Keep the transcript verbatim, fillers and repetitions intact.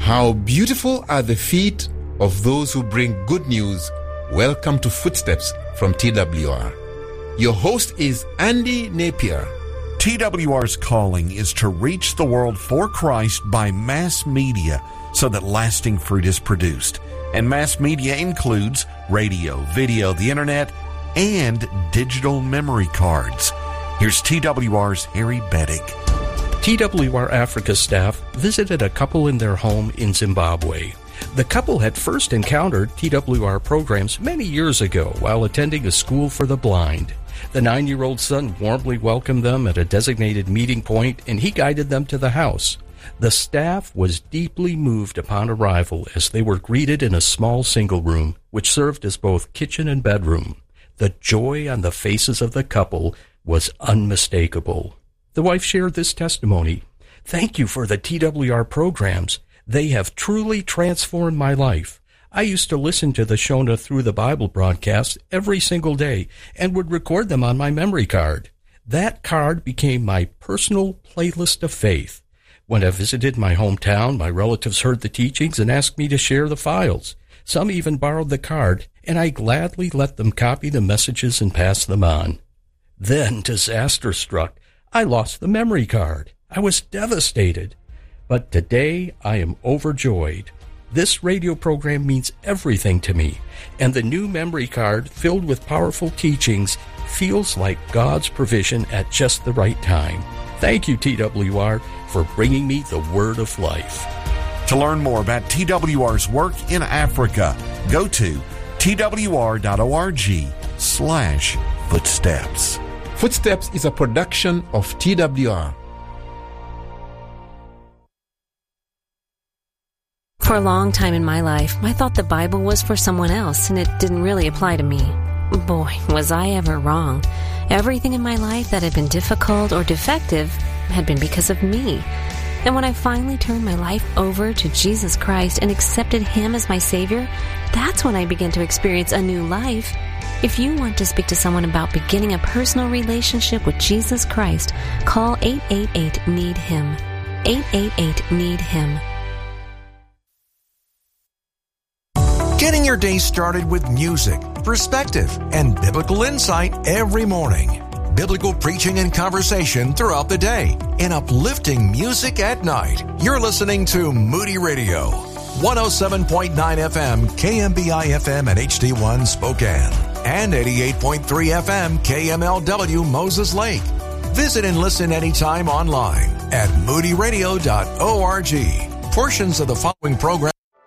How beautiful are the feet of those who bring good news. Welcome to Footsteps from T W R. Your host is Andy Napier. T W R's calling is to reach the world for Christ by mass media so that lasting fruit is produced. And mass media includes radio, video, the internet, and digital memory cards. Here's T W R's Harry Bettig. T W R Africa staff visited a couple in their home in Zimbabwe. The couple had first encountered T W R programs many years ago while attending a school for the blind. The nine-year-old son warmly welcomed them at a designated meeting point, and he guided them to the house. The staff was deeply moved upon arrival as they were greeted in a small single room, which served as both kitchen and bedroom. The joy on the faces of the couple was unmistakable. The wife shared this testimony. "Thank you for the T W R programs. They have truly transformed my life. I used to listen to the Shona Through the Bible broadcasts every single day and would record them on my memory card. That card became my personal playlist of faith. When I visited my hometown, my relatives heard the teachings and asked me to share the files. Some even borrowed the card, and I gladly let them copy the messages and pass them on. Then disaster struck. I lost the memory card. I was devastated. But today I am overjoyed. This radio program means everything to me, and the new memory card filled with powerful teachings feels like God's provision at just the right time. Thank you, T W R, for bringing me the word of life." To learn more about T W R's work in Africa, go to twr.org slash footsteps. Footsteps is a production of T W R. For a long time in my life, I thought the Bible was for someone else, and it didn't really apply to me. Boy, was I ever wrong. Everything in my life that had been difficult or defective had been because of me. And when I finally turned my life over to Jesus Christ and accepted Him as my Savior, that's when I began to experience a new life. If you want to speak to someone about beginning a personal relationship with Jesus Christ, call eight eight eight, need him. eight eight eight, need him. Getting your day started with music, perspective, and biblical insight every morning. Biblical preaching and conversation throughout the day, and uplifting music at night. You're listening to Moody Radio, one oh seven point nine F M, K M B I F M and H D one Spokane, and eighty-eight point three F M, K M L W Moses Lake. Visit and listen anytime online at moody radio dot org. Portions of the following program